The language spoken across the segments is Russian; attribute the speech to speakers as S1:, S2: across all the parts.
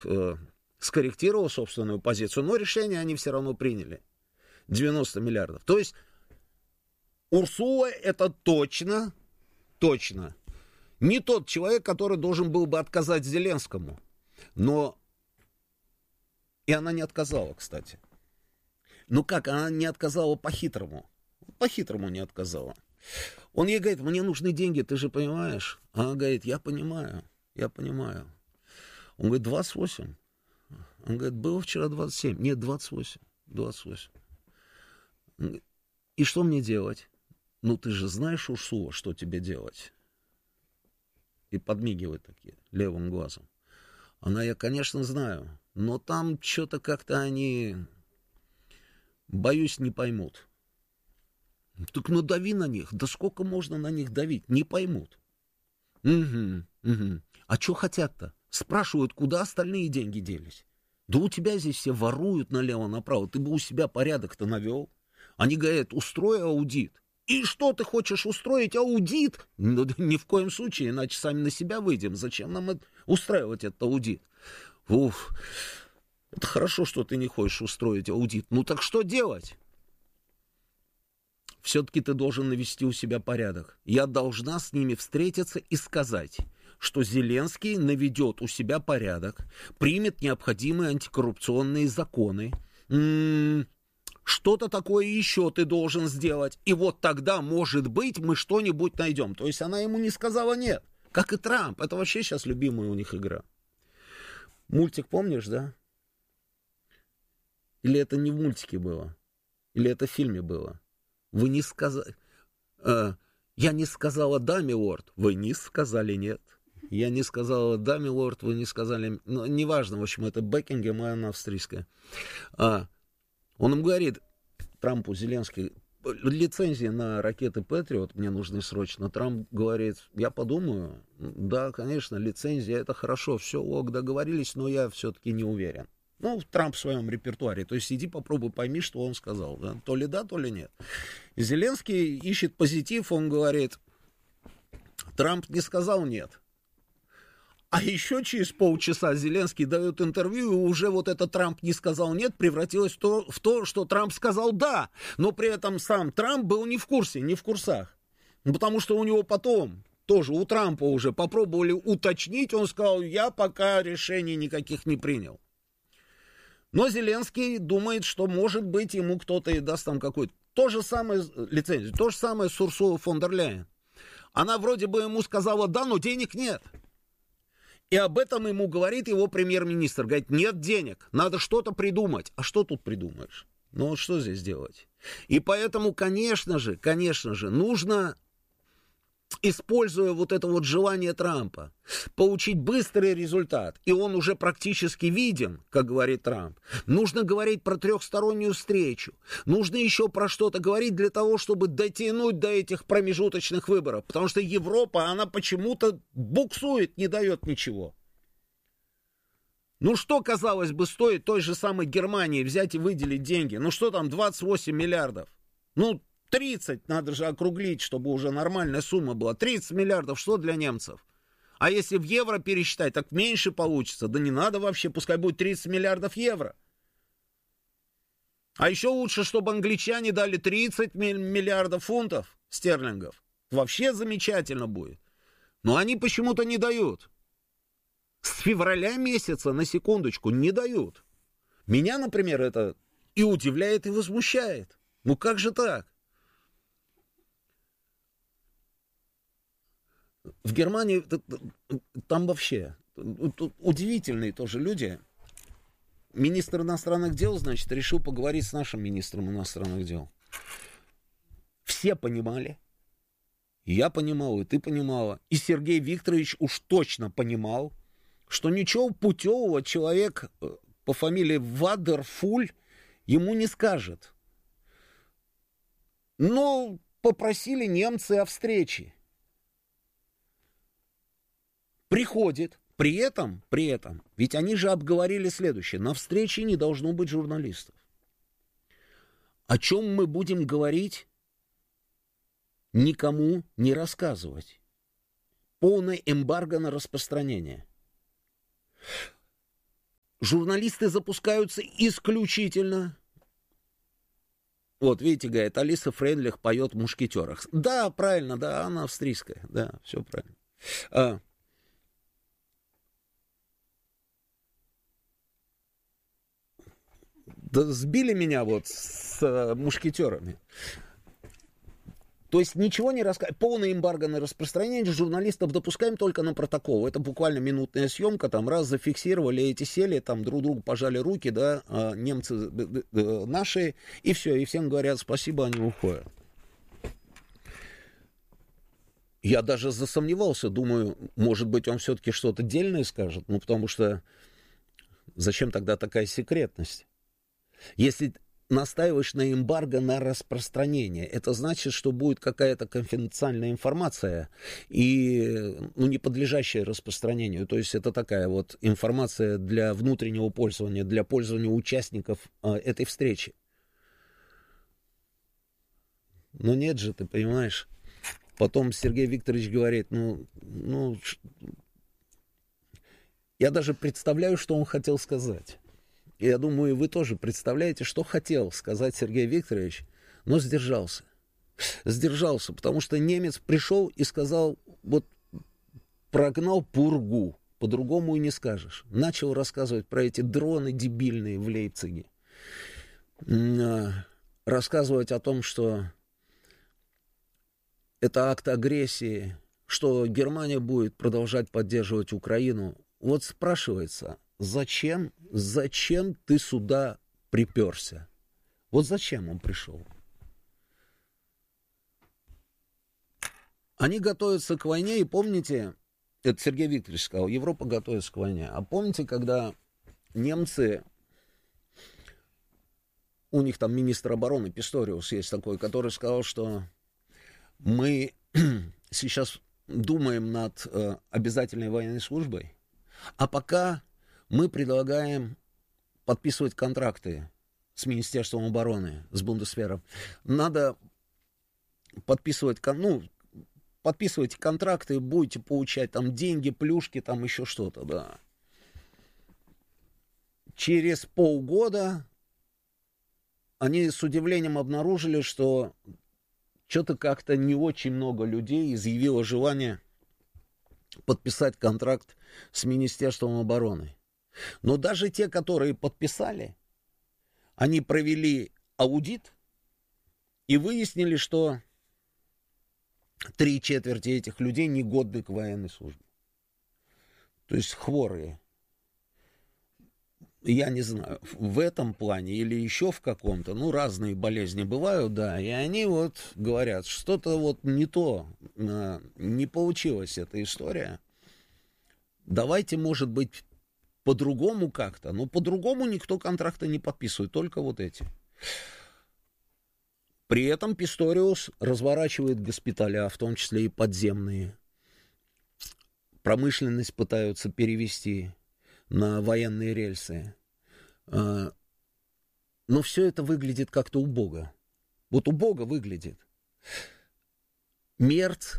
S1: скорректировал собственную позицию, но решение они все равно приняли. 90 миллиардов. То есть Урсула это точно не тот человек, который должен был бы отказать Зеленскому. Но и она не отказала, кстати. Ну как, она не отказала по-хитрому. По-хитрому не отказала. Он ей говорит, мне нужны деньги, ты же понимаешь? Она говорит, я понимаю. Он говорит, 28. Он говорит, было вчера 27. Нет, 28. И что мне делать? Ну, ты же знаешь, Урсула, что тебе делать? И подмигивает такие, левым глазом. Она, я, конечно, знаю, но там что-то как-то они, боюсь, не поймут. Так ну дави на них. Да сколько можно на них давить? Не поймут. Угу. А что хотят-то? Спрашивают, куда остальные деньги делись. Да у тебя здесь все воруют налево-направо. Ты бы у себя порядок-то навел. Они говорят, устрой аудит. И что ты хочешь устроить? Аудит? Ну, ни в коем случае, иначе сами на себя выйдем. Зачем нам устраивать этот аудит? Уф, это хорошо, что ты не хочешь устроить аудит. Ну так что делать? Все-таки ты должен навести у себя порядок. Я должна с ними встретиться и сказать, что Зеленский наведет у себя порядок, примет необходимые антикоррупционные законы. Что-то такое еще ты должен сделать. И вот тогда, может быть, мы что-нибудь найдем. То есть она ему не сказала нет. Как и Трамп. Это вообще сейчас любимая у них игра. Мультик помнишь, да? Или это не в мультике было? Или это в фильме было? Вы не сказали... Я не сказала «да, милорд». Вы не сказали «нет». Я не сказала «да, милорд», вы не сказали... Ну, неважно, в общем, это Бекингем, и она австрийская. Он им говорит, Трампу, Зеленский, лицензии на ракеты Патриот мне нужны срочно. Трамп говорит, я подумаю. Да, конечно, лицензия, это хорошо, все, ок, договорились, но я все-таки не уверен. Ну, Трамп в своем репертуаре. То есть иди попробуй пойми, что он сказал. Да? То ли да, то ли нет. И Зеленский ищет позитив, он говорит, Трамп не сказал нет. А еще через полчаса Зеленский дает интервью, и уже вот этот Трамп не сказал нет, превратилось в то, что Трамп сказал да. Но при этом сам Трамп был не в курсе, не в курсах. Потому что у него потом, тоже у Трампа уже попробовали уточнить, он сказал, я пока решений никаких не принял. Но Зеленский думает, что, может быть, ему кто-то и даст там какой-то... То же самое лицензию, то же самое с Урсулой фон дер Ляйен. Она вроде бы ему сказала да, но денег нет. И об этом ему говорит его премьер-министр. Говорит, нет денег, надо что-то придумать. А что тут придумаешь? Ну вот что здесь делать? И поэтому, конечно же, нужно, используя вот это вот желание Трампа, получить быстрый результат, и он уже практически виден, как говорит Трамп, нужно говорить про трехстороннюю встречу, нужно еще про что-то говорить для того, чтобы дотянуть до этих промежуточных выборов, потому что Европа, она почему-то буксует, не дает ничего. Ну что, казалось бы, стоит той же самой Германии взять и выделить деньги? Ну что там, 28 миллиардов? Ну, 30 надо же округлить, чтобы уже нормальная сумма была. 30 миллиардов, что для немцев? А если в евро пересчитать, так меньше получится. Да не надо вообще, пускай будет 30 миллиардов евро. А еще лучше, чтобы англичане дали 30 миллиардов фунтов стерлингов. Вообще замечательно будет. Но они почему-то не дают. С февраля месяца, на секундочку, не дают. Меня, например, это и удивляет, и возмущает. Ну как же так? В Германии там вообще удивительные тоже люди. Министр иностранных дел, значит, решил поговорить с нашим министром иностранных дел. Все понимали. Я понимал, и ты понимала. И Сергей Викторович уж точно понимал, что ничего путевого человек по фамилии Вадерфуль ему не скажет. Но попросили немцы о встрече. Приходит, при этом, ведь они же обговорили следующее, на встрече не должно быть журналистов. О чем мы будем говорить, никому не рассказывать. Полное эмбарго на распространение. Журналисты запускаются исключительно... Вот, видите, говорит, Алиса Фрейндлих поет в «Мушкетерах». Да, правильно, да, она австрийская, да, все правильно. Да сбили меня вот с «Мушкетерами». То есть ничего не рассказываем. Полное эмбарго на распространение, журналистов допускаем только на протокол. Это буквально минутная съемка, там раз зафиксировали, эти сели, там друг другу пожали руки, да, немцы наши, и все, и всем говорят спасибо, они уходят. Я даже засомневался, думаю, может быть, он все-таки что-то дельное скажет, ну, потому что зачем тогда такая секретность? Если настаиваешь на эмбарго на распространение, это значит, что будет какая-то конфиденциальная информация и, ну, не подлежащая распространению. То есть это такая вот информация для внутреннего пользования, для пользования участников этой встречи. Но нет же, ты понимаешь. Потом Сергей Викторович говорит, я даже представляю, что он хотел сказать. Я думаю, вы тоже представляете, что хотел сказать Сергей Викторович, но сдержался. Сдержался, потому что немец пришел и сказал, вот прогнал пургу, по-другому и не скажешь. Начал рассказывать про эти дроны дебильные в Лейпциге. Рассказывать о том, что это акт агрессии, что Германия будет продолжать поддерживать Украину. Вот спрашивается, зачем ты сюда приперся? Вот зачем он пришел? Они готовятся к войне, и помните, это Сергей Викторович сказал, Европа готовится к войне. А помните, когда немцы, у них там министр обороны Писториус есть такой, который сказал, что мы сейчас думаем над обязательной военной службой, а пока мы предлагаем подписывать контракты с Министерством обороны, с Бундесвером. Надо подписывать, подписывайте контракты, будете получать там деньги, плюшки, там еще что-то, да. Через полгода они с удивлением обнаружили, что что-то как-то не очень много людей изъявило желание подписать контракт с Министерством обороны. Но даже те, которые подписали, они провели аудит и выяснили, что 3/4 этих людей негодны к военной службе. То есть хворые. Я не знаю, в этом плане или еще в каком-то, разные болезни бывают, да, и они вот говорят, что-то вот не то, не получилась эта история. Давайте, может быть, по-другому как-то, но по-другому никто контракта не подписывает, только вот эти. При этом Писториус разворачивает госпиталя, в том числе и подземные. Промышленность пытаются перевести на военные рельсы. Но все это выглядит как-то убого. Вот убого выглядит. Мерц.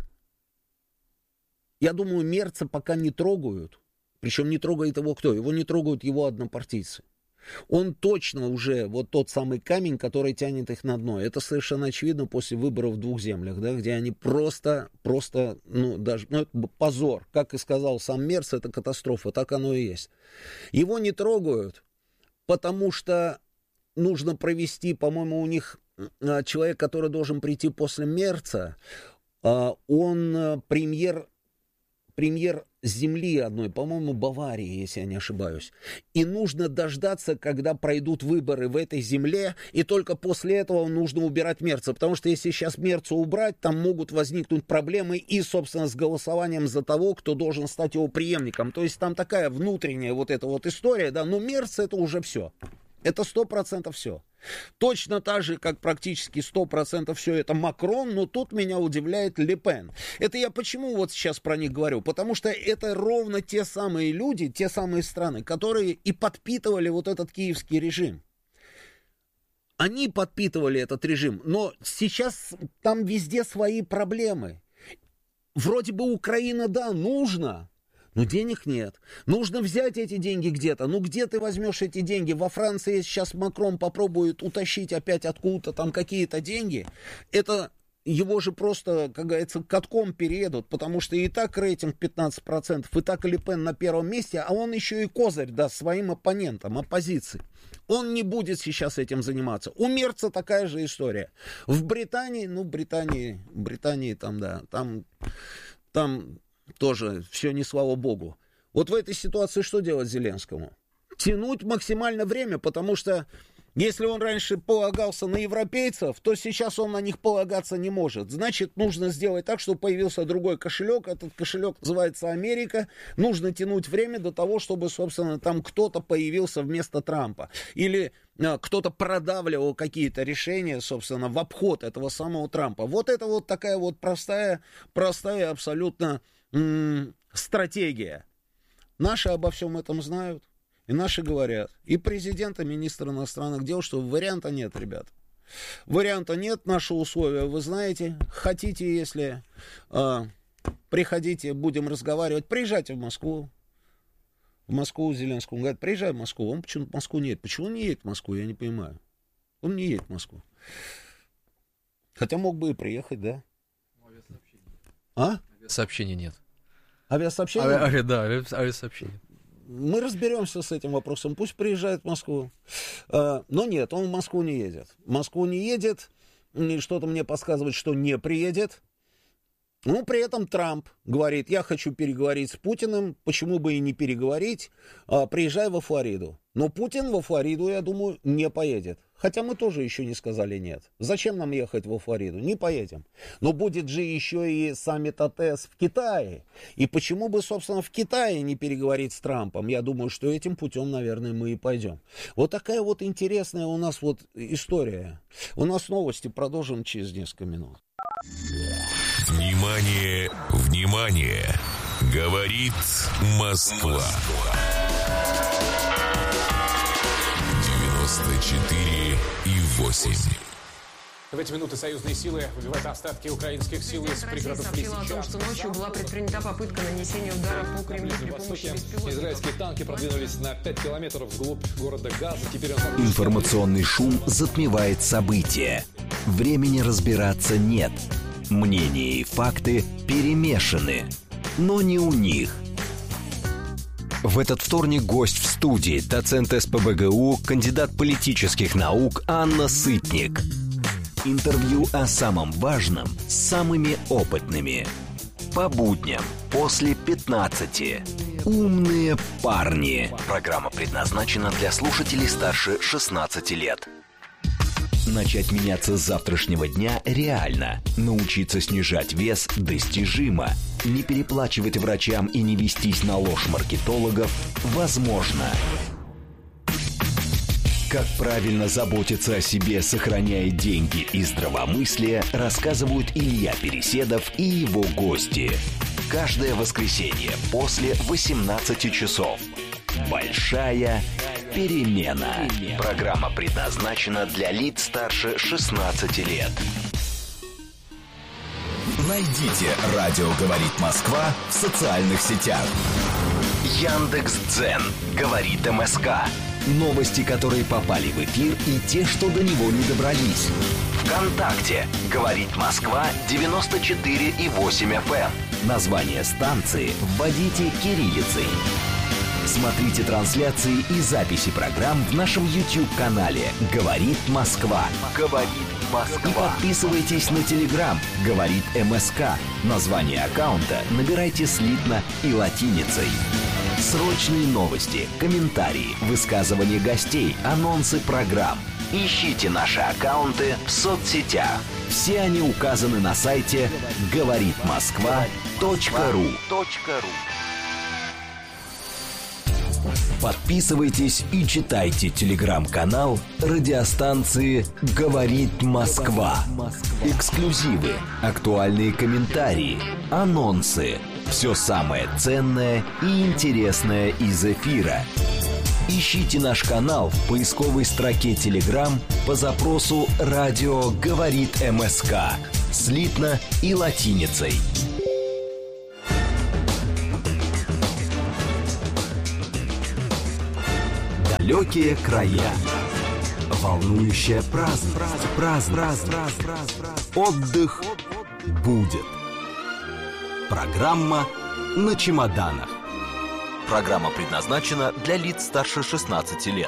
S1: Я думаю, Мерца пока не трогают. Причем не трогает его кто? Его не трогают его однопартийцы. Он точно уже вот тот самый камень, который тянет их на дно. Это совершенно очевидно после выборов в 2 землях, да, где они просто, это позор. Как и сказал сам Мерц, это катастрофа, так оно и есть. Его не трогают, потому что нужно провести, по-моему, у них человек, который должен прийти после Мерца, он премьер земли одной, по-моему, Баварии, если я не ошибаюсь. И нужно дождаться, когда пройдут выборы в этой земле, и только после этого нужно убирать Мерца. Потому что если сейчас Мерца убрать, там могут возникнуть проблемы и, собственно, с голосованием за того, кто должен стать его преемником. То есть там такая внутренняя вот эта вот история, да, но Мерц это уже все. Это 100% все. Точно так же, как практически 100% все это Макрон, но тут меня удивляет Ле Пен. Это я почему вот сейчас про них говорю? Потому что это ровно те самые люди, те самые страны, которые и подпитывали вот этот киевский режим. Они подпитывали этот режим, но сейчас там везде свои проблемы. Вроде бы Украина, да, нужно, Но денег нет. Нужно взять эти деньги где-то. Ну, где ты возьмешь эти деньги? Во Франции сейчас Макрон попробует утащить опять откуда-то там какие-то деньги. Это его же просто, как говорится, катком переедут, потому что и так рейтинг 15%, и так Ле Пен на первом месте, а он еще и козырь даст своим оппонентам, оппозиции. Он не будет сейчас этим заниматься. У Мерца такая же история. В Британии, Британии там, да, там тоже все не слава богу. Вот в этой ситуации что делать Зеленскому? Тянуть максимально время, потому что если он раньше полагался на европейцев, то сейчас он на них полагаться не может. Значит, нужно сделать так, чтобы появился другой кошелек. Этот кошелек называется Америка. Нужно тянуть время до того, чтобы, собственно, там кто-то появился вместо Трампа. Или кто-то продавливал какие-то решения, собственно, в обход этого самого Трампа. Вот это вот такая вот простая абсолютно стратегия. Наши обо всем этом знают. И наши говорят, и президент, и министр иностранных дел, что варианта нет, ребят. Варианта нет, наши условия вы знаете. Хотите, если приходите, будем разговаривать, приезжайте в Москву. В Москву Зеленскому говорят, приезжай в Москву. Он почему-то в Москву не едет. Почему он не едет в Москву, я не понимаю. Он не едет в Москву. Хотя мог бы и приехать, да?
S2: Авиасообщения нет.
S1: Авиасообщения?
S2: Да, авиасообщения.
S1: Мы разберемся с этим вопросом. Пусть приезжает в Москву. Но нет, он в Москву не едет. В Москву не едет. И что-то мне подсказывает, что не приедет. Но при этом Трамп говорит, я хочу переговорить с Путиным. Почему бы и не переговорить? Приезжай во Флориду. Но Путин во Флориду, я думаю, не поедет. Хотя мы тоже еще не сказали нет. Зачем нам ехать во Флориду? Не поедем. Но будет же еще и саммит АТС в Китае. И почему бы, собственно, в Китае не переговорить с Трампом? Я думаю, что этим путем, наверное, мы и пойдем. Вот такая вот интересная у нас вот история. У нас новости, продолжим через несколько минут.
S3: Внимание, внимание! Говорит Москва. 94,8.
S4: В эти минуты союзные силы выбивают остатки украинских сил из пригородов
S5: сообщила о том, что ночью была предпринята попытка нанесения удара по Кремлю при помощи беспилотников.
S4: Израильские танки продвинулись на 5 километров вглубь города Газа. Теперь
S6: Информационный шум затмевает события. Времени разбираться нет. Мнения и факты перемешаны. Но не у них. В этот вторник гость в студии, доцент СПбГУ, кандидат политических наук Анна Сытник. Интервью о самом важном с самыми опытными. По будням после 15. Умные парни. Программа предназначена для слушателей старше 16 лет. Начать меняться с завтрашнего дня реально. Научиться снижать вес достижимо. Не переплачивать врачам и не вестись на ложь маркетологов возможно. Как правильно заботиться о себе, сохраняя деньги и здравомыслие, рассказывают Илья Переседов и его гости. Каждое воскресенье после 18 часов. Большая перемена. Программа предназначена для лиц старше 16 лет.
S7: Найдите «Радио говорит Москва» в социальных сетях.
S6: Яндекс.Дзен говорит МСК. Новости, которые попали в эфир, и те, что до него не добрались. ВКонтакте говорит Москва 94,8 FM. Название станции вводите кириллицей. Смотрите трансляции и записи программ в нашем YouTube-канале «Говорит Москва». «Говорит Москва». И подписывайтесь на Telegram «Говорит МСК». Название аккаунта набирайте слитно и латиницей. Срочные новости, комментарии, высказывания гостей, анонсы программ. Ищите наши аккаунты в соцсетях. Все они указаны на сайте говоритмосква.ру. Подписывайтесь и читайте телеграм-канал радиостанции «Говорит Москва». Эксклюзивы, актуальные комментарии, анонсы. Все самое ценное и интересное из эфира. Ищите наш канал в поисковой строке Telegram по запросу «Радио говорит МСК» слитно и латиницей. Далекие края. Волнующая праздность. Отдых будет. Программа на чемоданах. Программа предназначена для лиц старше 16 лет.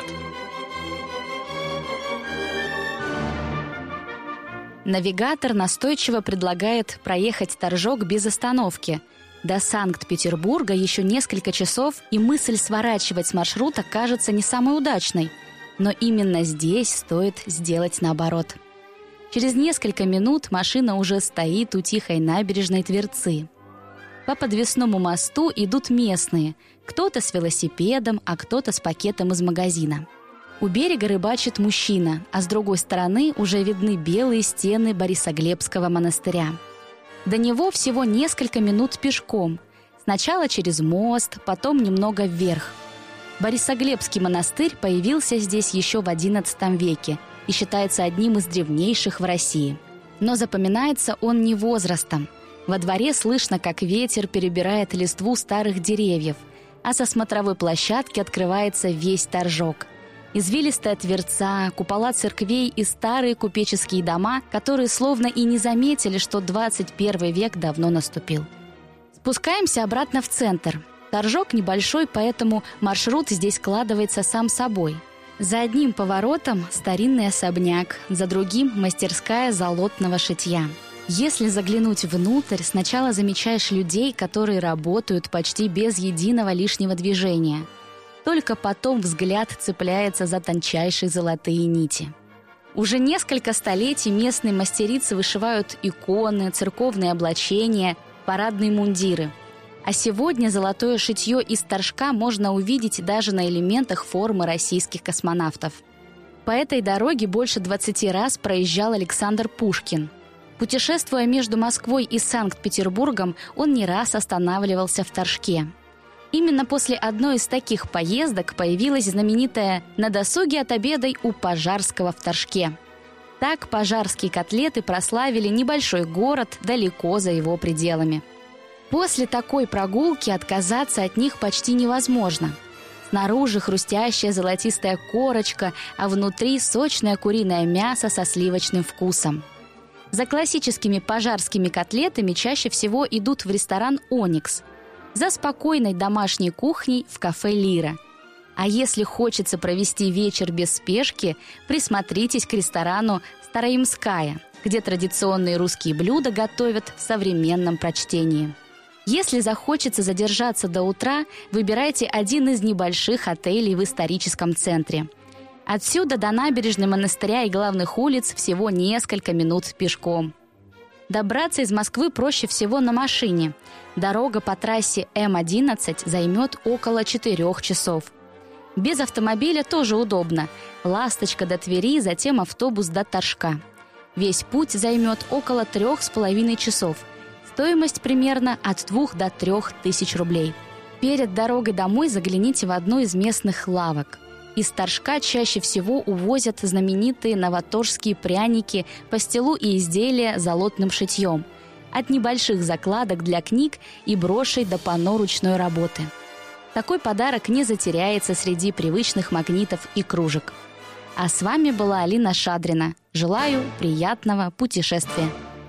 S8: Навигатор настойчиво предлагает проехать Торжок без остановки. До Санкт-Петербурга еще несколько часов, и мысль сворачивать с маршрута кажется не самой удачной. Но именно здесь стоит сделать наоборот. Через несколько минут машина уже стоит у тихой набережной Тверцы. По подвесному мосту идут местные, кто-то с велосипедом, а кто-то с пакетом из магазина. У берега рыбачит мужчина, а с другой стороны уже видны белые стены Борисоглебского монастыря. До него всего несколько минут пешком. Сначала через мост, потом немного вверх. Борисоглебский монастырь появился здесь еще в XI веке и считается одним из древнейших в России. Но запоминается он не возрастом. Во дворе слышно, как ветер перебирает листву старых деревьев, а со смотровой площадки открывается весь Торжок. Извилистая Тверца, купола церквей и старые купеческие дома, которые словно и не заметили, что 21 век давно наступил. Спускаемся обратно в центр. Торжок небольшой, поэтому маршрут здесь складывается сам собой. За одним поворотом старинный особняк, за другим мастерская золотного шитья. Если заглянуть внутрь, сначала замечаешь людей, которые работают почти без единого лишнего движения. Только потом взгляд цепляется за тончайшие золотые нити. Уже несколько столетий местные мастерицы вышивают иконы, церковные облачения, парадные мундиры. А сегодня золотое шитье из Торжка можно увидеть даже на элементах формы российских космонавтов. По этой дороге больше 20 раз проезжал Александр Пушкин. Путешествуя между Москвой и Санкт-Петербургом, он не раз останавливался в Торжке. Именно после одной из таких поездок появилась знаменитая «На досуге отобедай у Пожарского в Торжке». Так пожарские котлеты прославили небольшой город далеко за его пределами. После такой прогулки отказаться от них почти невозможно. Снаружи хрустящая золотистая корочка, а внутри сочное куриное мясо со сливочным вкусом. За классическими пожарскими котлетами чаще всего идут в ресторан «Оникс», за спокойной домашней кухней в кафе «Лира». А если хочется провести вечер без спешки, присмотритесь к ресторану «Староимская», где традиционные русские блюда готовят в современном прочтении. Если захочется задержаться до утра, выбирайте один из небольших отелей в историческом центре. Отсюда до набережной монастыря и главных улиц всего несколько минут пешком. Добраться из Москвы проще всего на машине. Дорога по трассе М11 займет около 4 часов. Без автомобиля тоже удобно. «Ласточка» до Твери, затем автобус до Торжка. Весь путь займет около 3,5 часов. Стоимость примерно от 2 до 3 тысяч рублей. Перед дорогой домой загляните в одну из местных лавок. Из Торжка чаще всего увозят знаменитые новоторжские пряники, пастилу и изделия золотным шитьем. От небольших закладок для книг и брошей до панно ручной работы. Такой подарок не затеряется среди привычных магнитов и кружек. А с вами была Алина Шадрина. Желаю приятного путешествия.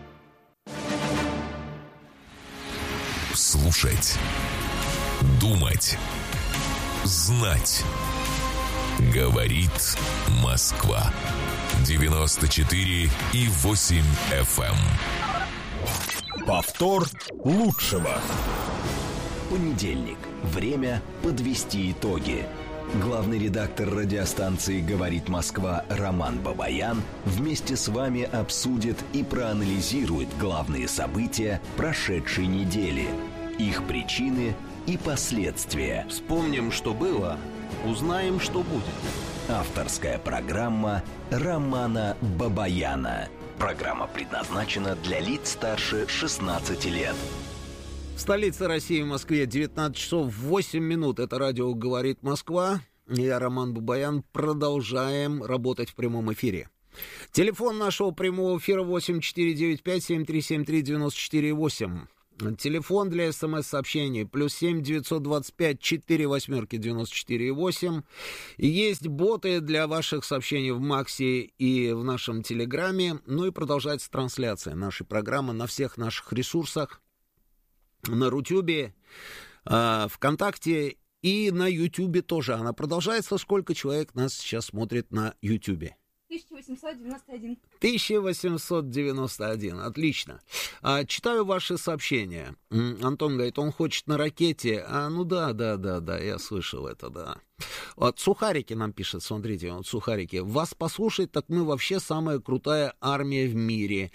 S3: Слушать, думать, знать. Говорит Москва. 94,8 FM.
S7: Повтор лучшего.
S6: Понедельник. Время подвести итоги. Главный редактор радиостанции «Говорит Москва» Роман Бабаян вместе с вами обсудит и проанализирует главные события прошедшей недели, их причины и последствия.
S1: Вспомним, что было, узнаем, что будет.
S6: Авторская программа Романа Бабаяна. Программа предназначена для лиц старше 16 лет.
S1: В столице России, в Москве, 19 часов 8 минут. Это радио «Говорит Москва». Я, Роман Бабаян. Продолжаем работать в прямом эфире. Телефон нашего прямого эфира 8495-7373-94-8. Телефон для смс-сообщений +7 925 48 94 8. Есть боты для ваших сообщений в Максе и в нашем Телеграме. Ну и продолжается трансляция нашей программы на всех наших ресурсах. На Рутюбе, ВКонтакте и на Ютубе тоже. Она продолжается. Сколько человек нас сейчас смотрит на Ютубе?
S9: 1891.
S1: 1891, отлично. Читаю ваши сообщения. Антон говорит, он хочет на ракете. Ну да, я слышал это, да. Вот Сухарики нам пишет, смотрите, вот Сухарики. Вас послушать, так мы вообще самая крутая армия в мире.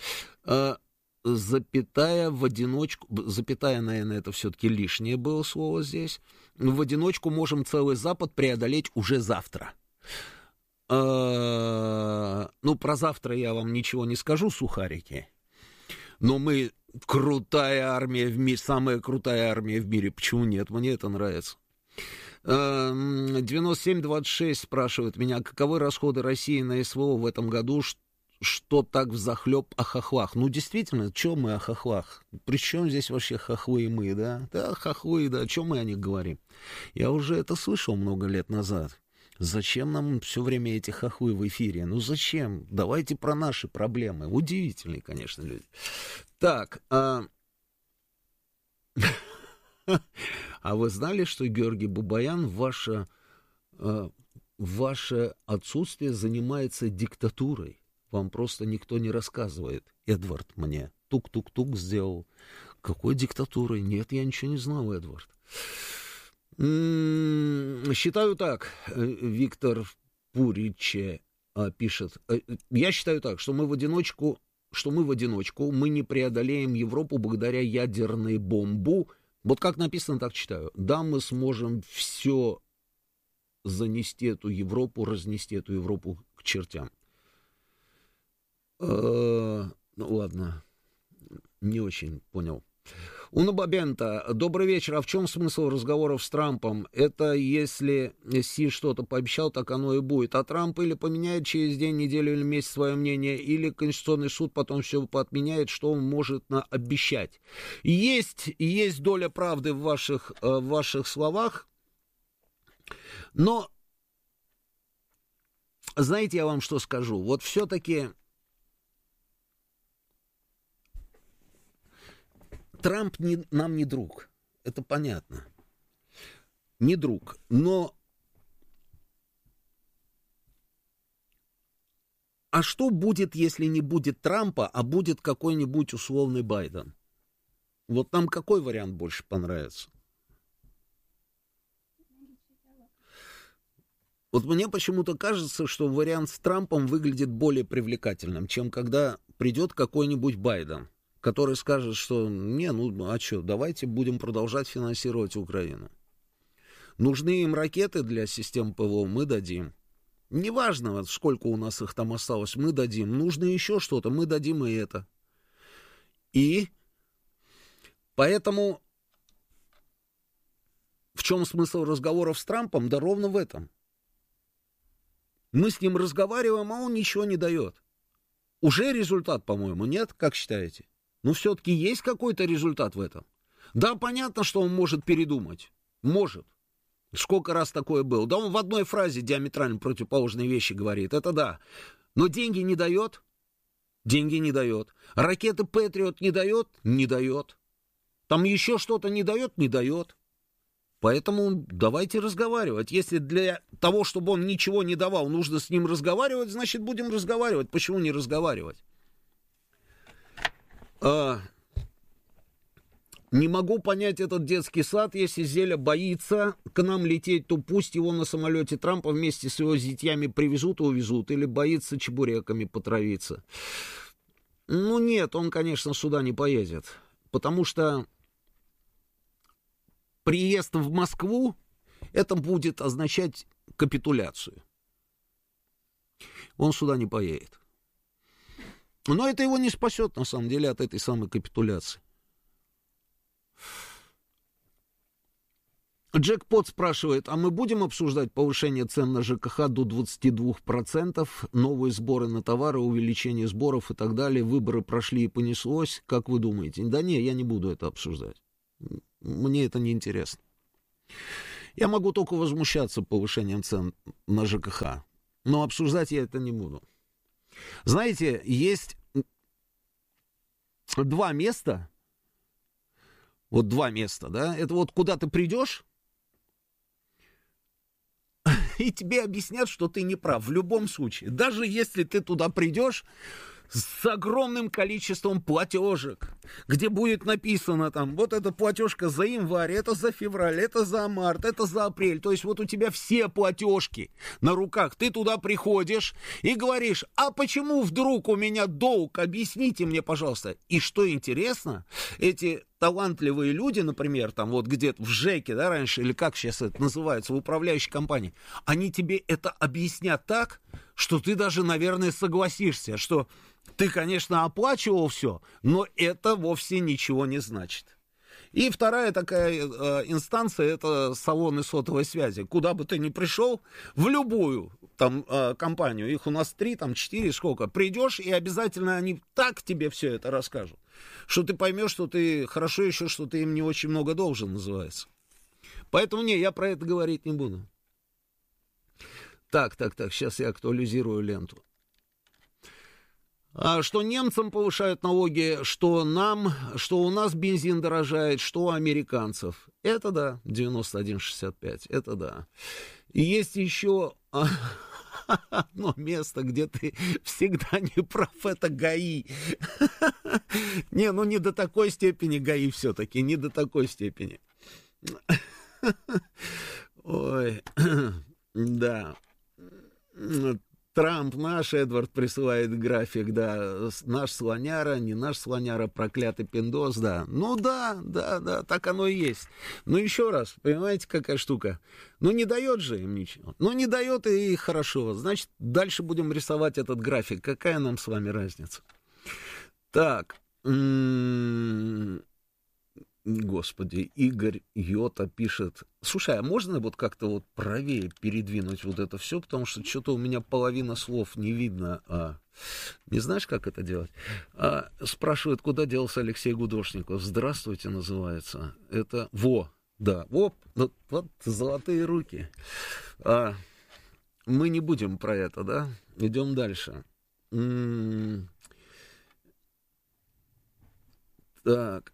S1: Запятая в одиночку, запятая, наверное, это все-таки лишнее было слово здесь. В одиночку можем целый Запад преодолеть уже завтра. Ну, про завтра я вам ничего не скажу, Сухарики. Но мы крутая армия в мире, самая крутая армия в мире. Почему нет? Мне это нравится. 9726 спрашивает меня, каковы расходы России на СВО в этом году, что так взахлеб о хохлах? Ну, действительно, что мы о хохлах? Причем здесь вообще хохлы и мы, да? Да, хохлы, да, о чем мы о них говорим? Я уже это слышал много лет назад. Зачем нам все время эти хохлы в эфире? Ну, зачем? Давайте про наши проблемы. Удивительные, конечно, люди. Так, а вы знали, что Георгий Бабаян ваше отсутствие занимается диктатурой? Вам просто никто не рассказывает. Эдвард мне тук-тук-тук сделал. Какой диктатурой? Нет, я ничего не знал, Эдвард. Считаю так, Виктор Пуриче пишет. Я считаю так, что мы в одиночку, мы не преодолеем Европу благодаря ядерной бомбу. Вот как написано, так читаю. Да, мы сможем все занести эту Европу, разнести эту Европу к чертям. Ну ладно, не очень понял. Уна Бабента, добрый вечер. А в чем смысл разговоров с Трампом? Это если Си что-то пообещал, так оно и будет. А Трамп или поменяет через день, неделю или месяц свое мнение, или Конституционный суд потом все поотменяет, что он может обещать. Есть доля правды в ваших словах, но знаете, я вам что скажу? Вот все-таки Трамп нам не друг, это понятно, не друг, но а что будет, если не будет Трампа, а будет какой-нибудь условный Байден? Вот нам какой вариант больше понравится? Вот мне почему-то кажется, что вариант с Трампом выглядит более привлекательным, чем когда придет какой-нибудь Байден, который скажет, что давайте будем продолжать финансировать Украину. Нужны им ракеты для систем ПВО, мы дадим. Неважно, сколько у нас их там осталось, мы дадим. Нужно еще что-то, мы дадим и это. И поэтому в чем смысл разговоров с Трампом? Да ровно в этом. Мы с ним разговариваем, а он ничего не дает. Уже результат, по-моему, нет? Как считаете? Ну, все-таки есть какой-то результат в этом. Да, понятно, что он может передумать. Может. Сколько раз такое было. Да он в одной фразе диаметрально противоположные вещи говорит. Это да. Но деньги не дает. Деньги не дает. Ракеты Патриот не дает. Не дает. Там еще что-то не дает. Не дает. Поэтому давайте разговаривать. Если для того, чтобы он ничего не давал, нужно с ним разговаривать, значит, будем разговаривать. Почему не разговаривать? Не могу понять этот детский сад. Если Зеля боится к нам лететь, то пусть его на самолете Трампа вместе с его зятьями привезут и увезут. Или боится чебуреками потравиться. Ну нет, он, конечно, сюда не поедет. Потому что приезд в Москву, это будет означать капитуляцию. Он сюда не поедет. Но это его не спасет, на самом деле, от этой самой капитуляции. Джекпот спрашивает, а мы будем обсуждать повышение цен на ЖКХ до 22%, новые сборы на товары, увеличение сборов и так далее? Выборы прошли и понеслось. Как вы думаете? Да не, я не буду это обсуждать. Мне это не интересно. Я могу только возмущаться повышением цен на ЖКХ, но обсуждать я это не буду. Знаете, есть два места, да, это вот куда ты придешь, и тебе объяснят, что ты не прав в любом случае. Даже если ты туда придешь с огромным количеством платежек, где будет написано там, вот эта платежка за январь, это за февраль, это за март, это за апрель. То есть вот у тебя все платежки на руках. Ты туда приходишь и говоришь, а почему вдруг у меня долг? Объясните мне, пожалуйста. И что интересно, эти талантливые люди, например, там вот где-то в ЖЭКе, да, раньше, или как сейчас это называется, в управляющей компании, они тебе это объяснят так, что ты даже, наверное, согласишься, что ты, конечно, оплачивал все, но это вовсе ничего не значит. И вторая такая инстанция, это салоны сотовой связи. Куда бы ты ни пришел, в любую там компанию, их у нас 3, там 4, сколько, придешь, и обязательно они так тебе все это расскажут, что ты поймешь, что ты хорошо еще, что ты им не очень много должен, называется. Поэтому не, я про это говорить не буду. Так, сейчас я актуализирую ленту. Что немцам повышают налоги, что у нас бензин дорожает, что у американцев. Это да, 91,65, это да. И есть еще одно место, где ты всегда не прав, это ГАИ. Не, ну не до такой степени ГАИ все-таки, не до такой степени. Ой, да. Трамп наш, Эдвард присылает график, да, наш слоняра, не наш слоняра, проклятый пиндос, да. Ну да, так оно и есть. Но еще раз, понимаете, какая штука? Ну не дает же им ничего. Ну не дает и хорошо. Значит, дальше будем рисовать этот график. Какая нам с вами разница? Так. Господи, Игорь Йота пишет. Слушай, а можно вот как-то вот правее передвинуть вот это все, потому что что-то у меня половина слов не видно. Не знаешь, как это делать? Спрашивает, куда делся Алексей Гудошников. Здравствуйте, называется. Это да, вот золотые руки. Мы не будем про это, да? Идем дальше. Так.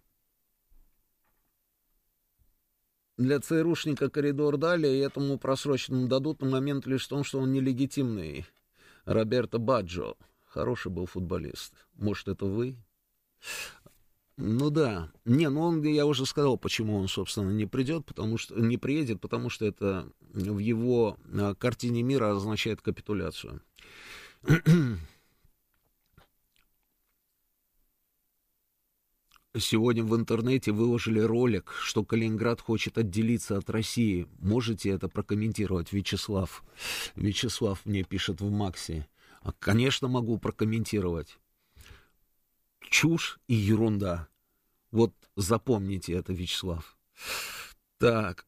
S1: Для ЦРУшника коридор дали, и этому просроченному дадут, на момент лишь в том, что он нелегитимный. Роберто Баджо. Хороший был футболист. Может, это вы? Ну да. Я уже сказал, почему он, собственно, не приедет, потому что это в его картине мира означает капитуляцию. Сегодня в интернете выложили ролик, что Калининград хочет отделиться от России. Можете это прокомментировать, Вячеслав? Вячеслав мне пишет в Максе. Конечно, могу прокомментировать. Чушь и ерунда. Вот запомните это, Вячеслав. Так.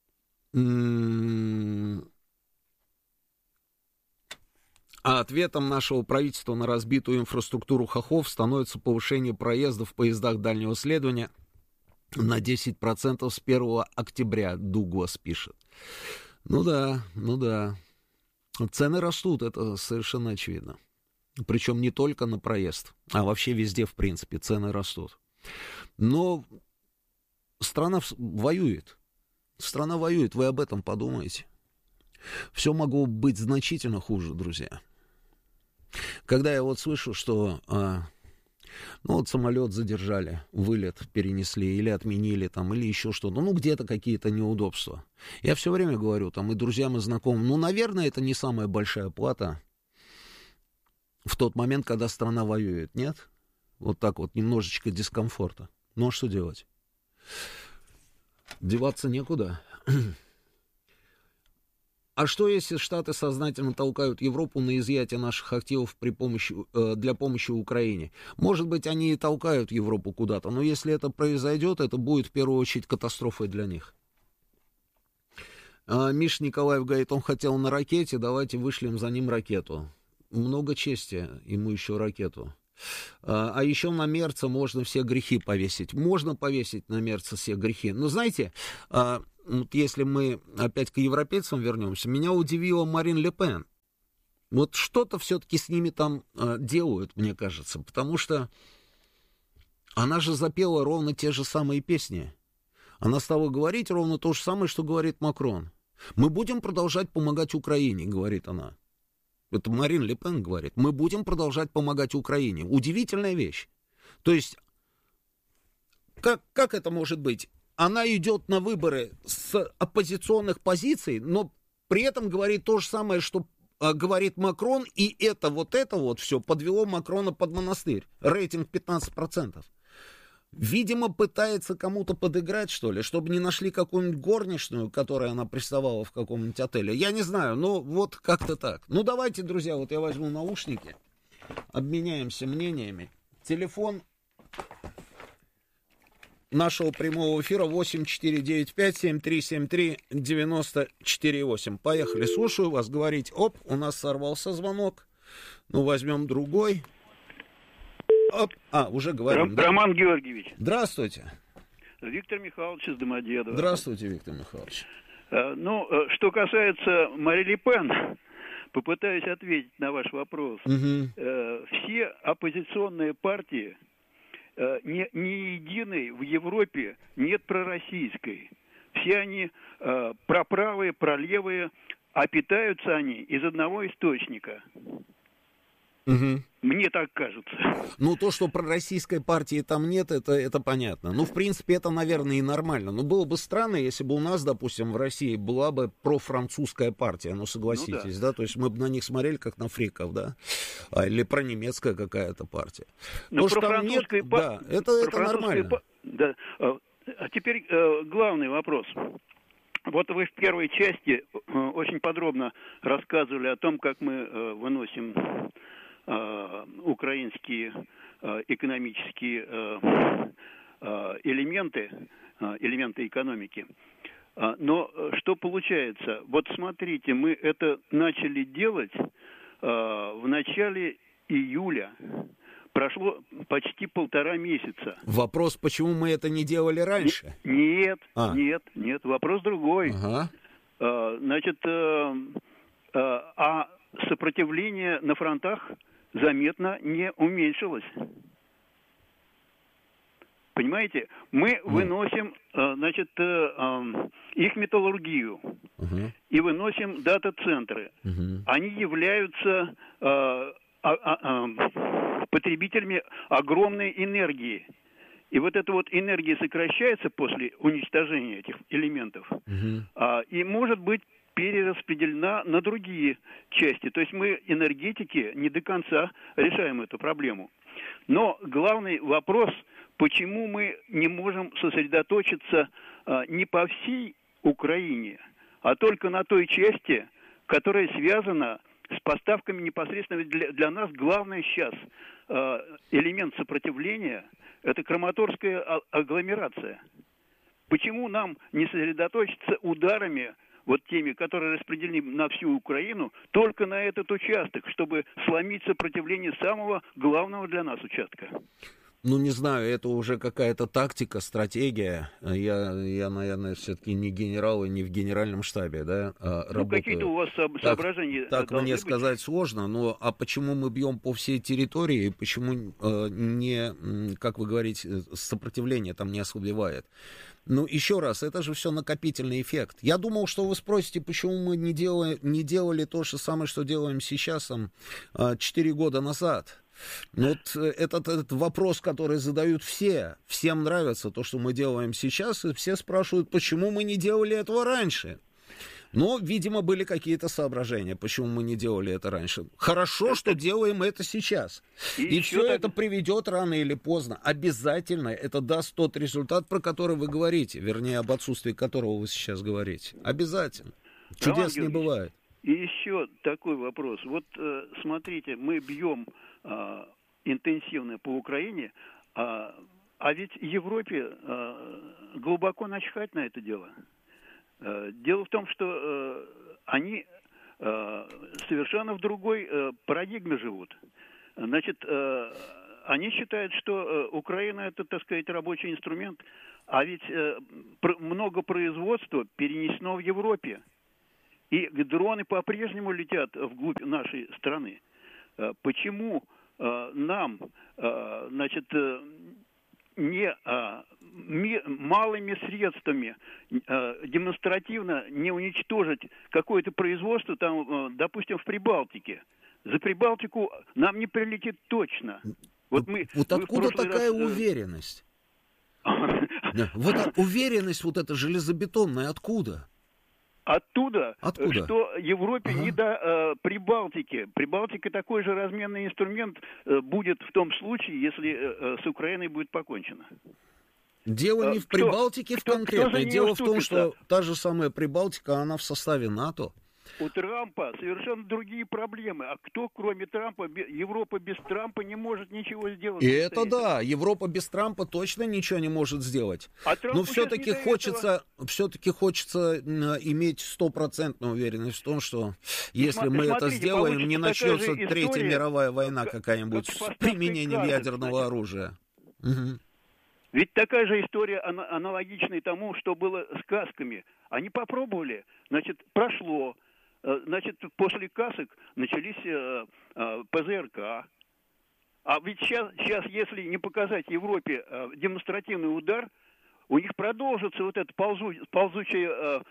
S1: А ответом нашего правительства на разбитую инфраструктуру хохлов становится повышение проездов в поездах дальнего следования на 10% с 1 октября, Дуглас пишет. Ну да. Цены растут, это совершенно очевидно. Причем не только на проезд, а вообще везде, в принципе, цены растут. Но страна воюет. Страна воюет, вы об этом подумайте. Все могло быть значительно хуже, друзья. Когда я вот слышу, что самолет задержали, вылет перенесли или отменили там, или еще что-то, где-то какие-то неудобства. Я все время говорю там и друзьям, и знакомым, наверное, это не самая большая плата в тот момент, когда страна воюет, нет? Вот так вот, немножечко дискомфорта. Ну, а что делать? Деваться некуда. А что, если Штаты сознательно толкают Европу на изъятие наших активов для помощи Украине? Может быть, они и толкают Европу куда-то, но если это произойдет, это будет в первую очередь катастрофой для них. Миша Николаев говорит, он хотел на ракете, давайте вышлем за ним ракету. Много чести ему еще ракету. А еще на Мерца можно все грехи повесить. Можно повесить на Мерца все грехи. Но знаете, вот если мы опять к европейцам вернемся, меня удивила Марин Ле Пен. Вот что-то все-таки с ними там делают, мне кажется, потому что она же запела ровно те же самые песни. Она стала говорить ровно то же самое, что говорит Макрон. Мы будем продолжать помогать Украине, говорит она. Это Марин Ле Пен говорит. Мы будем продолжать помогать Украине. Удивительная вещь. То есть, как это может быть? Она идет на выборы с оппозиционных позиций, но при этом говорит то же самое, что говорит Макрон, и это вот все подвело Макрона под монастырь. Рейтинг 15%. Видимо, пытается кому-то подыграть, что ли, чтобы не нашли какую-нибудь горничную, которая она приставала в каком-нибудь отеле. Я не знаю, но вот как-то так. Ну, давайте, друзья, вот я возьму наушники, обменяемся мнениями. Телефон нашего прямого эфира 8495-7373-94-8. Поехали, слушаю вас, говорить. Оп, у нас сорвался звонок. Ну, возьмем другой. Оп, уже говорим.
S10: Роман Георгиевич.
S1: Здравствуйте.
S10: Виктор Михайлович из Домодедово.
S1: Здравствуйте, Виктор Михайлович.
S10: Что касается Мари Ле Пен, попытаюсь ответить на ваш вопрос. Все оппозиционные партии, ни единой в Европе нет пророссийской. Все они проправые, пролевые, а питаются они из одного источника. Мне так кажется.
S1: Ну, то, что пророссийской партии там нет, это понятно. Ну, в принципе, это, наверное, и нормально. Но было бы странно, если бы у нас, допустим, в России была бы профранцузская партия, ну, согласитесь, да? То есть мы бы на них смотрели, как на фриков, да? Или пронемецкая какая-то партия.
S10: Но
S1: то, что там нет, да, это нормально.
S10: Да. А теперь главный вопрос. Вот вы в первой части очень подробно рассказывали о том, как мы выносим украинские экономические элементы экономики. Но что получается? Вот смотрите, мы это начали делать в начале июля. Прошло почти 1,5 месяца.
S1: Вопрос, почему мы это не делали раньше?
S10: Нет, вопрос другой. Значит, сопротивление на фронтах заметно не уменьшилось. Понимаете? Мы выносим, значит, их металлургию и выносим дата-центры. Они являются потребителями огромной энергии. И вот эта вот энергия сокращается после уничтожения этих элементов. И может быть перераспределена на другие части. То есть мы, энергетики, не до конца решаем эту проблему. Но главный вопрос, почему мы не можем сосредоточиться не по всей Украине, а только на той части, которая связана с поставками непосредственно. Для нас главное сейчас элемент сопротивления – это краматорская агломерация. Почему нам не сосредоточиться ударами, вот теми, которые распределены на всю Украину, только на этот участок, чтобы сломить сопротивление самого главного для нас участка?
S1: Ну, не знаю, это уже какая-то тактика, стратегия. Я наверное, все-таки не генерал и не в генеральном штабе, да, работаю.
S10: Какие-то у вас соображения
S1: так мне быть сказать сложно, но а почему мы бьем по всей территории, почему не, как вы говорите, сопротивление там не ослабевает? Ну, еще раз, это же все накопительный эффект. Я думал, что вы спросите, почему мы не делали то же самое, что делаем сейчас, 4 года назад. Вот этот вопрос, который задают все, всем нравится то, что мы делаем сейчас, и все спрашивают, почему мы не делали этого раньше. Но, видимо, были какие-то соображения, почему мы не делали это раньше. Хорошо, что делаем это сейчас. И все это приведет рано или поздно. Обязательно это даст тот результат, про который вы говорите, вернее, об отсутствии которого вы сейчас говорите. Обязательно. Чудес не бывает.
S10: И еще такой вопрос. Вот смотрите, мы бьем интенсивно по Украине, а ведь Европе глубоко начхать на это дело. Дело в том, что они совершенно в другой парадигме живут. Значит, они считают, что Украина это, так сказать, рабочий инструмент, а ведь много производства перенесено в Европе. И дроны по-прежнему летят вглубь нашей страны. Почему нам, значит, не малыми средствами демонстративно не уничтожить какое-то производство, там, допустим, в Прибалтике? За Прибалтику нам не прилетит точно.
S1: Вот откуда такая уверенность? Вот уверенность вот эта железобетонная, откуда?
S10: Оттуда, что Европе не до Прибалтики. Прибалтика такой же разменный инструмент будет в том случае, если с Украиной будет покончено.
S1: Дело не в Прибалтике конкретно. Дело в том, что та же самая Прибалтика, она в составе НАТО.
S10: У Трампа совершенно другие проблемы. А кто, кроме Трампа, Европа без Трампа не может ничего сделать?
S1: И это да, Европа без Трампа точно ничего не может сделать. Но все-таки хочется иметь стопроцентную уверенность в том, что если мы это сделаем, не начнется Третья мировая война какая-нибудь с применением ядерного оружия. Угу.
S10: Ведь такая же история аналогичная тому, что было с касками. Они попробовали, значит, прошло. Значит, после касок начались ПЗРК. А ведь сейчас, если не показать Европе демонстративный удар, у них продолжится вот эта ползучая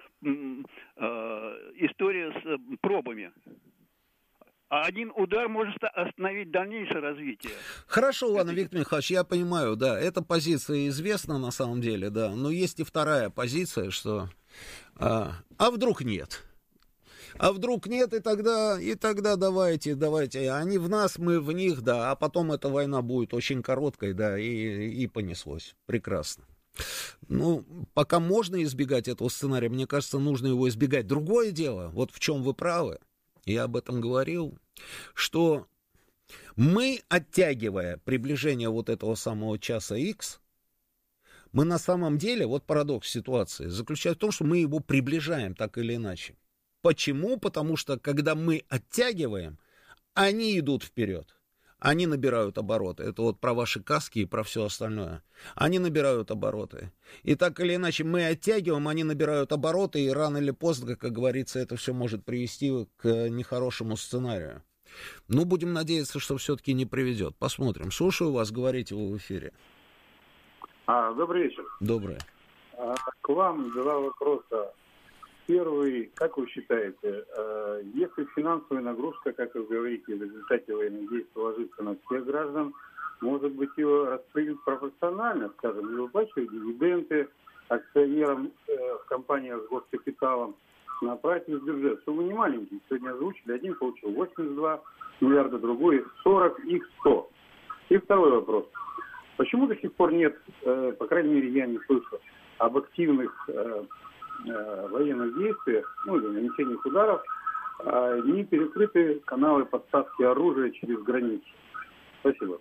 S10: история с пробами. А один удар может остановить дальнейшее развитие.
S1: Хорошо, ладно, Виктор Михайлович, я понимаю, да, эта позиция известна на самом деле, да, но есть и вторая позиция, что а вдруг нет? А вдруг нет, и тогда давайте, они в нас, мы в них, да, а потом эта война будет очень короткой, да, и понеслось. Прекрасно. Ну, пока можно избегать этого сценария, мне кажется, нужно его избегать. Другое дело, вот в чем вы правы, я об этом говорил, что мы, оттягивая приближение вот этого самого часа X, мы на самом деле, вот парадокс ситуации, заключается в том, что мы его приближаем так или иначе. Почему? Потому что, когда мы оттягиваем, они идут вперед. Они набирают обороты. Это вот про ваши каски и про все остальное. Они набирают обороты. И так или иначе мы оттягиваем, они набирают обороты, и рано или поздно, как говорится, это все может привести к нехорошему сценарию. Ну, будем надеяться, что все-таки не приведет. Посмотрим. Слушаю вас, говорите вы в эфире.
S11: Добрый вечер.
S1: Добрый.
S11: К вам два вопроса. Первый, как вы считаете, если финансовая нагрузка, как вы говорите, в результате военных действий ложится на всех граждан, может быть, ее распределить пропорционально, скажем, не выплачивать дивиденды акционерам в компаниях с госкапиталом, направить в бюджет, чтобы не маленький. Сегодня озвучили, один получил 82 миллиарда, другой 40, их 100. И второй вопрос. Почему до сих пор нет, по крайней мере, я не слышал, об активных военных действиях, или нанесениях ударов, не перекрыты каналы поставки оружия через границу? Спасибо.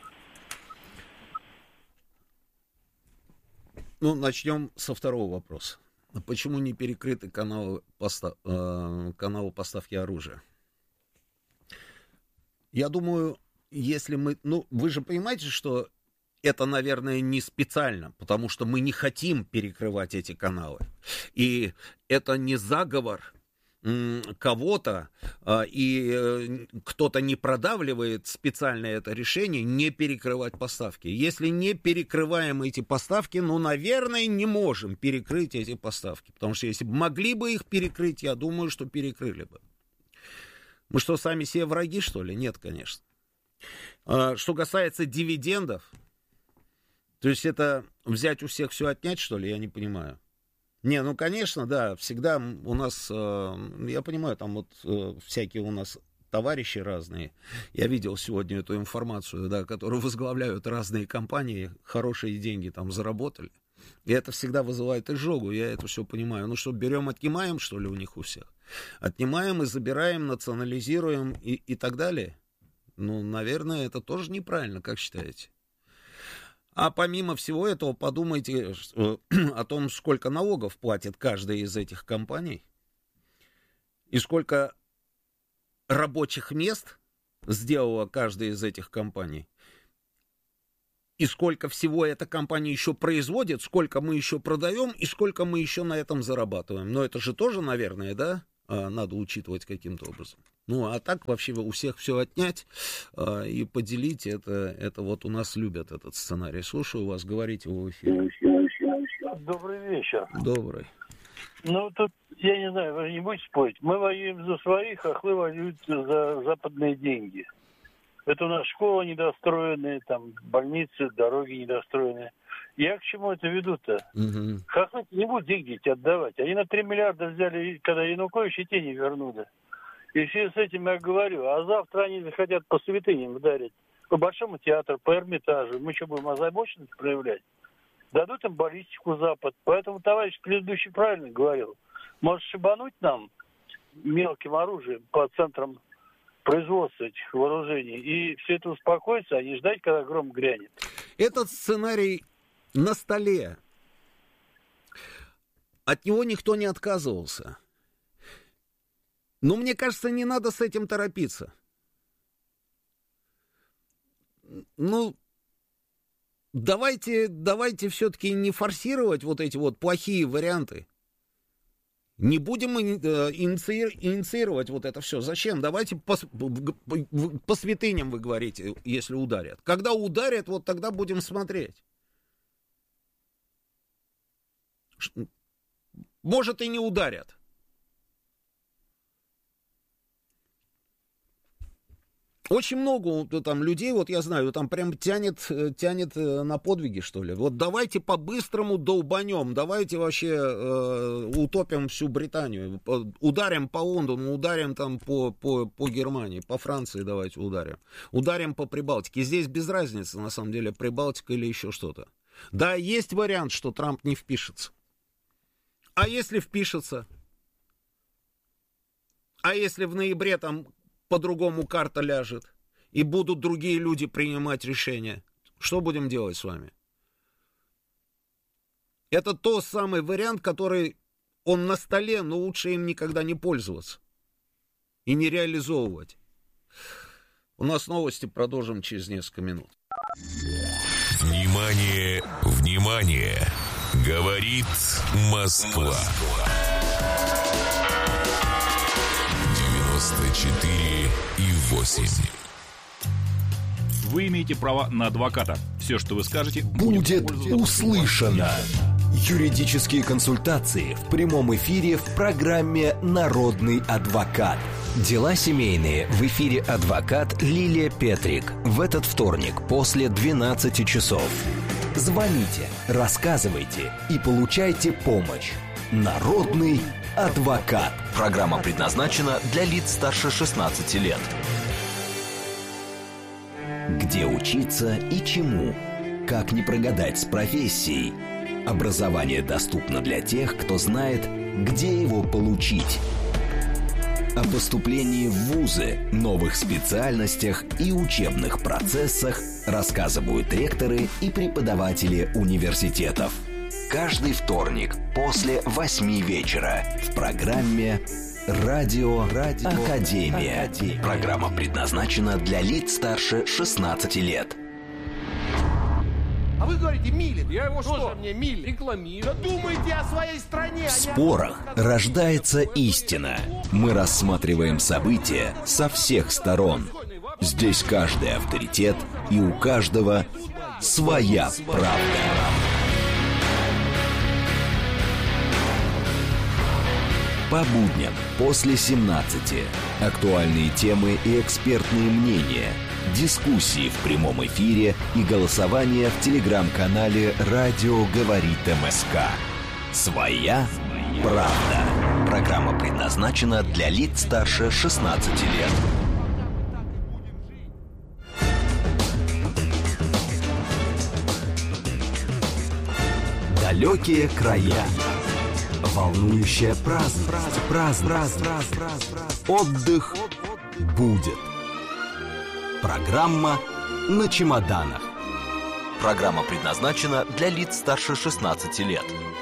S1: Ну, начнем со второго вопроса. Почему не перекрыты каналы поставки оружия? Я думаю, если мы... Ну, вы же понимаете, что это, наверное, не специально, потому что мы не хотим перекрывать эти каналы. И это не заговор кого-то, и кто-то не продавливает специально это решение не перекрывать поставки. Если не перекрываем эти поставки, ну, наверное, не можем перекрыть эти поставки. Потому что если бы могли бы их перекрыть, я думаю, что перекрыли бы. Мы что, сами себе враги, что ли? Нет, конечно. Что касается дивидендов, то есть это взять у всех все отнять, что ли, я не понимаю. Не, ну, конечно, да, всегда у нас, я понимаю, там вот всякие у нас товарищи разные. Я видел сегодня эту информацию, да, которую возглавляют разные компании, хорошие деньги там заработали. И это всегда вызывает изжогу, я это все понимаю. Ну что, берем, отнимаем, что ли, у них у всех? Отнимаем и забираем, национализируем и так далее. Ну, наверное, это тоже неправильно, как считаете? А помимо всего этого, подумайте о том, сколько налогов платит каждая из этих компаний, и сколько рабочих мест сделала каждая из этих компаний, и сколько всего эта компания еще производит, сколько мы еще продаем, и сколько мы еще на этом зарабатываем. Но это же тоже, наверное, да, надо учитывать каким-то образом. Ну, а так вообще у всех все отнять и поделить, это вот у нас любят этот сценарий. Слушаю вас, говорите в эфире.
S12: Добрый вечер.
S1: Добрый.
S12: Ну, тут, я не знаю, вы не будете спорить. Мы воюем за своих, а хлы воюют за западные деньги. Это у нас школы недостроенные, там больницы, дороги недостроенные. Я к чему это веду-то?
S1: Угу.
S12: Хохлы не будут деньги эти отдавать. Они на 3 миллиарда взяли, когда Янукович, и те не вернули. И все с этим я говорю. А завтра они захотят по святыням ударить. По Большому театру, по Эрмитажу. Мы что, будем озабоченность проявлять? Дадут им баллистику Запад. Поэтому товарищ предыдущий правильно говорил. Может шибануть нам мелким оружием по центрам производства этих вооружений. И все это успокоится, а не ждать, когда гром грянет.
S1: Этот сценарий на столе. От него никто не отказывался. Но мне кажется, не надо с этим торопиться. Ну, давайте все-таки не форсировать вот эти вот плохие варианты. Не будем инициировать вот это все. Зачем? Давайте по святыням, вы говорите, если ударят. Когда ударят, вот тогда будем смотреть. Может, и не ударят. Очень много там людей, вот я знаю, там прям тянет на подвиги, что ли. Вот давайте по-быстрому долбанем, давайте вообще утопим всю Британию, ударим по Лондону, ударим там по Германии, по Франции давайте ударим. Ударим по Прибалтике. Здесь без разницы, на самом деле, Прибалтика или еще что-то. Да, есть вариант, что Трамп не впишется. А если впишется? А если в ноябре там по-другому карта ляжет, и будут другие люди принимать решения? Что будем делать с вами? Это тот самый вариант, который он на столе, но лучше им никогда не пользоваться и не реализовывать. У нас новости, продолжим через несколько минут.
S3: Внимание, внимание! Говорит Москва. 94,8.
S13: Вы имеете право на адвоката. Все, что вы скажете,
S7: будет услышано. Юридические консультации в прямом эфире в программе «Народный адвокат». Дела семейные в эфире адвокат Лилия Петрик. В этот вторник после 12 часов. Звоните, рассказывайте и получайте помощь. Народный адвокат. Программа предназначена для лиц старше 16 лет. Где учиться и чему? Как не прогадать с профессией? Образование доступно для тех, кто знает, где его получить. О поступлении в вузы, новых специальностях и учебных процессах рассказывают ректоры и преподаватели университетов. Каждый вторник после 8 вечера в программе «Радио Академия». Программа предназначена для лиц старше 16 лет.
S14: А вы говорите, Милин. Я его что? Мне Милин? Рекламирую. Да думайте о своей стране.
S7: В спорах рождается истина. Мы рассматриваем события со всех сторон. Здесь каждый авторитет, и у каждого своя правда. По будням после 17. Актуальные темы и экспертные мнения. Дискуссии в прямом эфире и голосование в телеграм-канале «Радио говорит МСК». Своя правда. Программа предназначена для лиц старше 16 лет. Далекие края. Волнующая праздность. Отдых будет. Программа «На чемоданах». Программа предназначена для лиц старше 16 лет.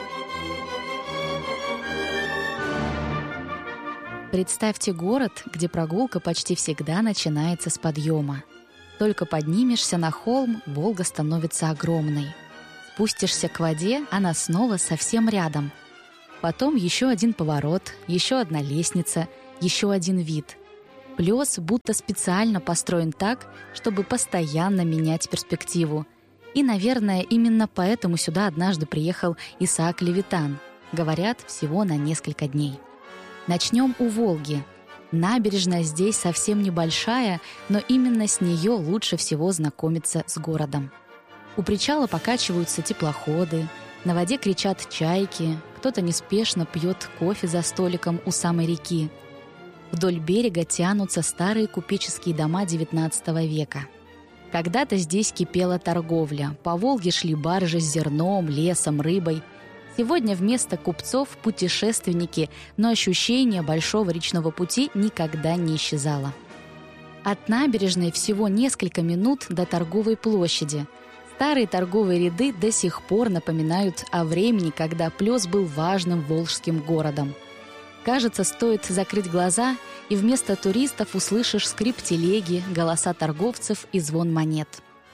S8: Представьте город, где прогулка почти всегда начинается с подъема. Только поднимешься на холм, Волга становится огромной. Спустишься к воде, она снова совсем рядом. Потом еще один поворот, еще одна лестница, еще один вид. Плес будто специально построен так, чтобы постоянно менять перспективу. И, наверное, именно поэтому сюда однажды приехал Исаак Левитан. Говорят, всего на несколько дней. Начнем у Волги. Набережная здесь совсем небольшая, но именно с нее лучше всего знакомиться с городом. У причала покачиваются теплоходы, на воде кричат чайки, кто-то неспешно пьет кофе за столиком у самой реки. Вдоль берега тянутся старые купеческие дома XIX века. Когда-то здесь кипела торговля, по Волге шли баржи с зерном, лесом, рыбой. Сегодня вместо купцов путешественники, но ощущение большого речного пути никогда не исчезало. От набережной всего несколько минут до торговой площади. Старые торговые ряды до сих пор напоминают о времени, когда Плес был важным волжским городом. Кажется, стоит закрыть глаза, и вместо туристов услышишь скрип телеги, голоса торговцев и звон монет.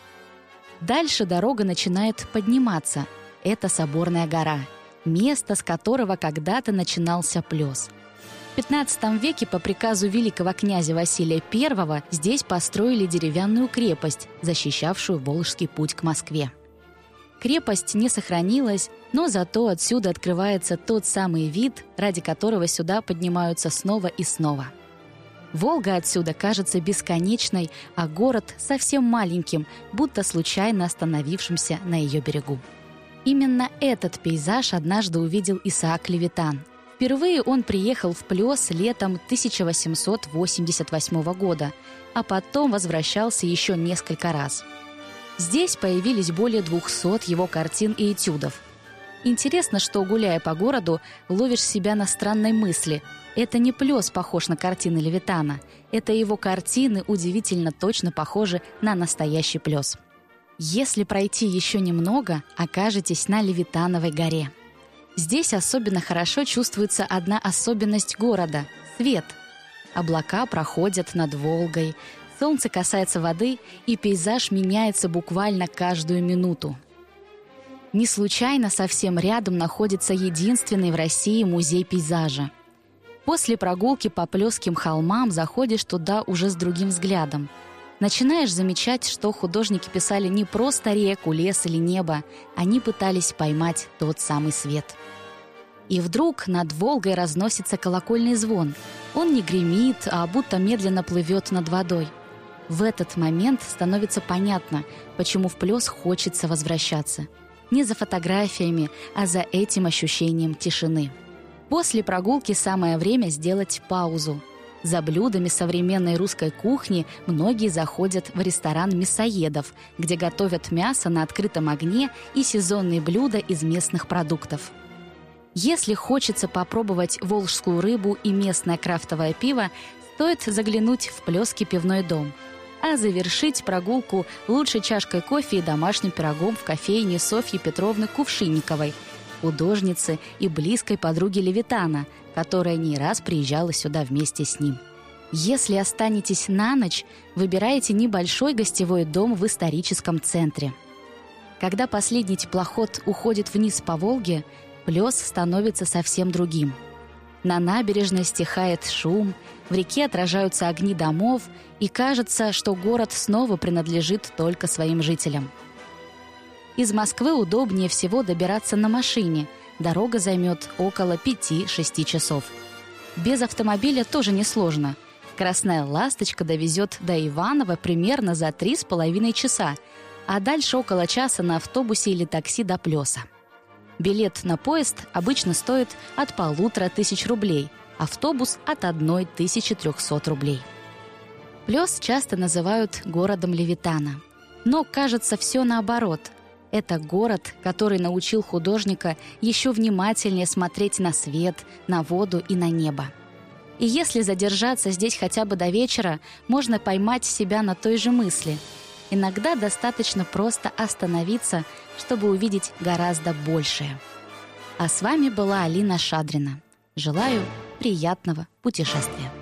S8: Дальше дорога начинает подниматься. Это Соборная гора, место, с которого когда-то начинался Плес. В XV веке по приказу великого князя Василия I здесь построили деревянную крепость, защищавшую Волжский путь к Москве. Крепость не сохранилась, но зато отсюда открывается тот самый вид, ради которого сюда поднимаются снова и снова. Волга отсюда кажется бесконечной, а город совсем маленьким, будто случайно остановившимся на ее берегу. Именно этот пейзаж однажды увидел Исаак Левитан. Впервые он приехал в Плес летом 1888 года, а потом возвращался еще несколько раз. Здесь появились более 200 его картин и этюдов. Интересно, что, гуляя по городу, ловишь себя на странной мысли. Это не Плес похож на картины Левитана. Это его картины удивительно точно похожи на настоящий Плес. Если пройти еще немного, окажетесь на Левитановой горе. Здесь особенно хорошо чувствуется одна особенность города – свет. Облака проходят над Волгой, солнце касается воды, и пейзаж меняется буквально каждую минуту. Не случайно совсем рядом находится единственный в России музей пейзажа. После прогулки по Плесским холмам заходишь туда уже с другим взглядом. Начинаешь замечать, что художники писали не просто реку, лес или небо, они пытались поймать тот самый свет. И вдруг над Волгой разносится колокольный звон. Он не гремит, а будто медленно плывет над водой. В этот момент становится понятно, почему в Плес хочется возвращаться. Не за фотографиями, а за этим ощущением тишины. После прогулки самое время сделать паузу. За блюдами современной русской кухни многие заходят в ресторан мясоедов, где готовят мясо на открытом огне и сезонные блюда из местных продуктов. Если хочется попробовать волжскую рыбу и местное крафтовое пиво, стоит заглянуть в Плесский пивной дом. А завершить прогулку лучше чашкой кофе и домашним пирогом в кофейне Софьи Петровны Кувшинниковой, художницы и близкой подруги Левитана, которая не раз приезжала сюда вместе с ним. Если останетесь на ночь, выбирайте небольшой гостевой дом в историческом центре. Когда последний теплоход уходит вниз по Волге, Плес становится совсем другим. На набережной стихает шум, в реке отражаются огни домов, и кажется, что город снова принадлежит только своим жителям. Из Москвы удобнее всего добираться на машине. Дорога займет около 5-6 часов. Без автомобиля тоже несложно. «Красная ласточка» довезет до Иваново примерно за 3,5 часа, а дальше около часа на автобусе или такси до Плеса. Билет на поезд обычно стоит от 1500 рублей, автобус от 1300 рублей. Плес часто называют городом Левитана. Но, кажется, все наоборот. Это город, который научил художника еще внимательнее смотреть на свет, на воду и на небо. И если задержаться здесь хотя бы до вечера, можно поймать себя на той же мысли. Иногда достаточно просто остановиться, чтобы увидеть гораздо большее. А с вами была Алина Шадрина. Желаю приятного путешествия.